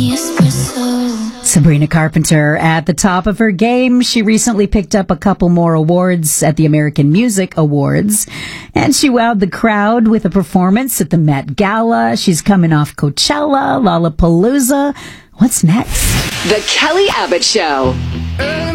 Sabrina Carpenter at the top of her game. She recently picked up a couple more awards at the American Music Awards, and she wowed the crowd with a performance at the Met Gala. She's coming off Coachella, Lollapalooza. What's next? The Kelly Abbott Show.